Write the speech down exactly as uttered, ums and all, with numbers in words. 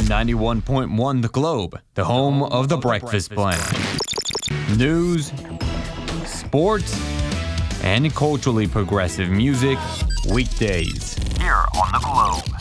ninety-one point one The Globe, the home of The Breakfast Blend. News, sports, and culturally progressive music weekdays here on The Globe.